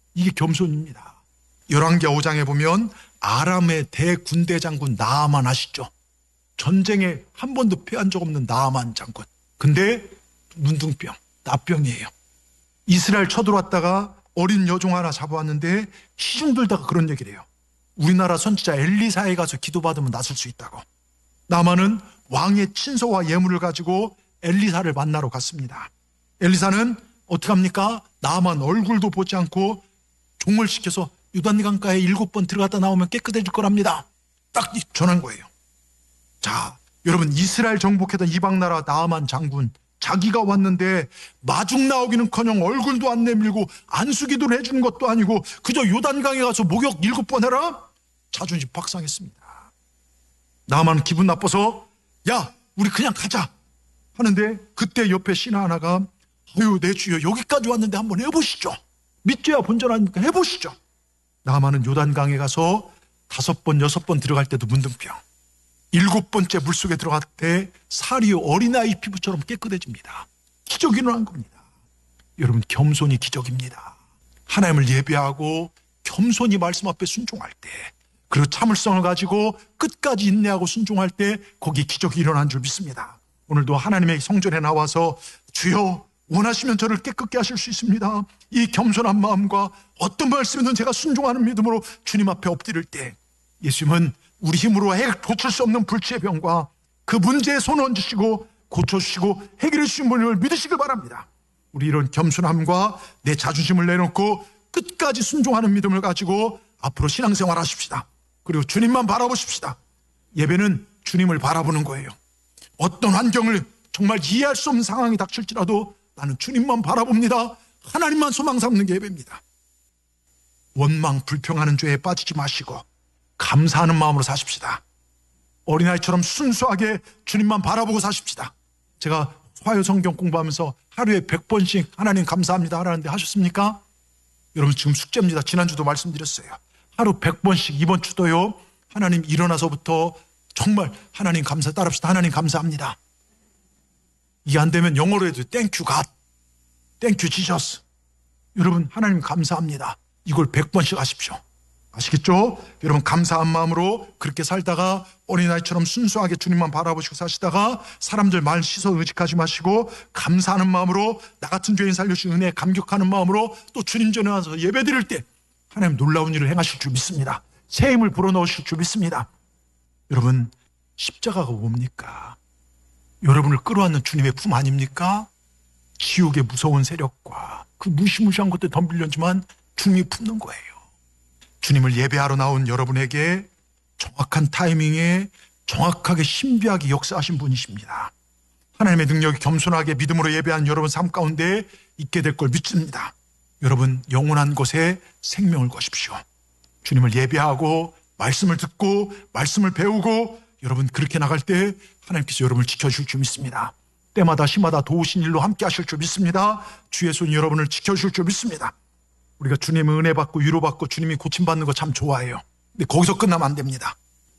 이게 겸손입니다. 열왕기하 5장에 보면 아람의 대군대 장군 나아만 아시죠? 전쟁에 한 번도 패한 적 없는 나아만 장군. 근데 문둥병, 나병이에요. 이스라엘 쳐들어왔다가 어린 여종 하나 잡아왔는데 시중 들다가 그런 얘기를 해요. 우리나라 선지자 엘리사에 가서 기도받으면 낫을 수 있다고. 나아만은 왕의 친서와 예물을 가지고 엘리사를 만나러 갔습니다. 엘리사는 어떻게 합니까? 나아만 얼굴도 보지 않고 종을 시켜서 요단강가에 7번 들어갔다 나오면 깨끗해질 거랍니다. 딱 전한 거예요. 자, 여러분, 이스라엘 정복했던 이방나라 나아만 장군, 자기가 왔는데 마중 나오기는커녕 얼굴도 안 내밀고 안수기도를 해주는 것도 아니고 그저 요단강에 가서 목욕 7번 해라? 자존심 박상했습니다. 나아만 기분 나빠서 야, 우리 그냥 가자 하는데 그때 옆에 신하 하나가 아유, 내 주여, 여기까지 왔는데 한번 해보시죠. 믿져야 본전하니까 해보시죠. 나아만은 요단강에 가서 5번, 6번 들어갈 때도 문둥병, 7번째 물속에 들어갈 때 살이 어린아이 피부처럼 깨끗해집니다. 기적이 일어난 겁니다. 여러분, 겸손이 기적입니다. 하나님을 예배하고 겸손히 말씀 앞에 순종할 때, 그리고 참을성을 가지고 끝까지 인내하고 순종할 때 거기 기적이 일어난 줄 믿습니다. 오늘도 하나님의 성전에 나와서 주여, 원하시면 저를 깨끗게 하실 수 있습니다. 이 겸손한 마음과 어떤 말씀이든 제가 순종하는 믿음으로 주님 앞에 엎드릴 때 예수님은 우리 힘으로 고칠 수 없는 불치의 병과 그 문제에 손 얹으시고 고쳐주시고 해결해 주신 분을 믿으시길 바랍니다. 우리 이런 겸손함과 내 자존심을 내놓고 끝까지 순종하는 믿음을 가지고 앞으로 신앙생활 하십시다. 그리고 주님만 바라보십시다. 예배는 주님을 바라보는 거예요. 어떤 환경을 정말 이해할 수 없는 상황이 닥칠지라도 나는 주님만 바라봅니다. 하나님만 소망 삼는 게 예배입니다. 원망, 불평하는 죄에 빠지지 마시고 감사하는 마음으로 사십시다. 어린아이처럼 순수하게 주님만 바라보고 사십시다. 제가 화요 성경 공부하면서 하루에 100번씩 하나님 감사합니다 하라는데 하셨습니까? 여러분, 지금 숙제입니다. 지난주도 말씀드렸어요. 하루 100번씩 이번 주도요. 하나님 일어나서부터 정말 하나님 감사 따릅시다. 하나님 감사합니다. 이게 안 되면 영어로 해도 Thank you God, Thank you Jesus. 여러분, 하나님 감사합니다. 이걸 100번씩 하십시오. 아시겠죠? 여러분, 감사한 마음으로 그렇게 살다가 어린아이처럼 순수하게 주님만 바라보시고 사시다가 사람들 말 시선 의식하지 마시고 감사하는 마음으로 나 같은 죄인 살려주신 은혜에 감격하는 마음으로 또 주님 전에 와서 예배드릴 때 하나님 놀라운 일을 행하실 줄 믿습니다. 새 힘을 불어넣으실 줄 믿습니다. 여러분, 십자가가 뭡니까? 여러분을 끌어안는 주님의 품 아닙니까? 지옥의 무서운 세력과 그 무시무시한 것들 덤빌려지만 주님이 품는 거예요. 주님을 예배하러 나온 여러분에게 정확한 타이밍에 정확하게 신비하게 역사하신 분이십니다. 하나님의 능력이 겸손하게 믿음으로 예배한 여러분 삶 가운데 있게 될 걸 믿습니다. 여러분, 영원한 곳에 생명을 거십시오. 주님을 예배하고 말씀을 듣고 말씀을 배우고 여러분 그렇게 나갈 때 하나님께서 여러분을 지켜주실 줄 믿습니다. 때마다 시마다 도우신 일로 함께 하실 줄 믿습니다. 주의 손이 여러분을 지켜주실 줄 믿습니다. 우리가 주님의 은혜 받고 위로받고 주님이 고침받는 거 참 좋아해요. 근데 거기서 끝나면 안 됩니다.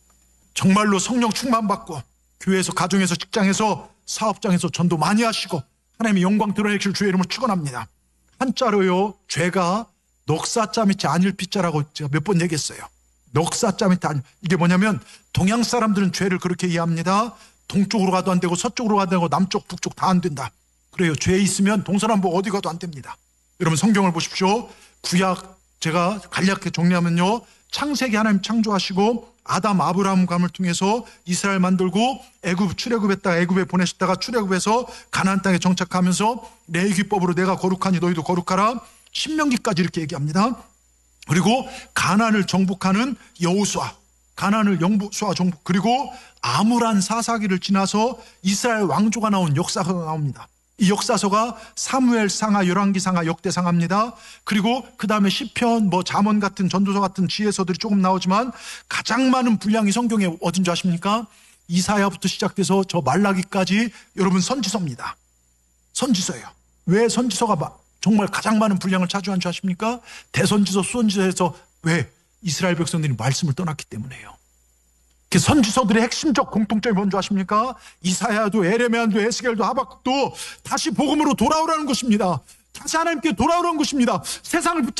정말로 성령 충만받고 교회에서, 가정에서, 직장에서, 사업장에서 전도 많이 하시고 하나님의 영광 드러내실 주의 이름을 축원합니다. 한자로요, 죄가 넉사자 밑에 안일피자라고 제가 몇 번 얘기했어요. 넉사자 밑에 안일, 이게 뭐냐면 동양 사람들은 죄를 그렇게 이해합니다. 동쪽으로 가도 안 되고 서쪽으로 가도 안 되고 남쪽 북쪽 다 안 된다. 그래요. 죄 있으면 동서남북 어디 가도 안 됩니다. 여러분, 성경을 보십시오. 구약 제가 간략하게 정리하면요, 창세기 하나님 창조하시고 아담 아브라함감을 통해서 이스라엘 만들고 애굽 출애굽했다가 애굽에 보내셨다가 출애굽해서 가나안 땅에 정착하면서 레위기법으로 내가 거룩하니 너희도 거룩하라, 신명기까지 이렇게 얘기합니다. 그리고 가나안을 정복하는 여호수아, 가나안을 영수아 정복, 그리고 아무란 사사기를 지나서 이스라엘 왕조가 나온 역사가 나옵니다. 이 역사서가 사무엘상하, 열왕기상하, 역대상하입니다. 그리고 그 다음에 시편, 잠언 같은 전도서 같은 지혜서들이 조금 나오지만 가장 많은 분량이 성경에 어딘 줄 아십니까? 이사야부터 시작돼서 저 말라기까지 여러분 선지서입니다. 선지서예요. 왜 선지서가 정말 가장 많은 분량을 차지한 줄 아십니까? 대선지서, 수선지서에서 왜? 이스라엘 백성들이 말씀을 떠났기 때문에요. 그 선지서들의 핵심적 공통점이 뭔지 아십니까? 이사야도 에레미야도 에스겔도 하박국도 다시 복음으로 돌아오라는 것입니다. 다시 하나님께 돌아오라는 것입니다. 세상을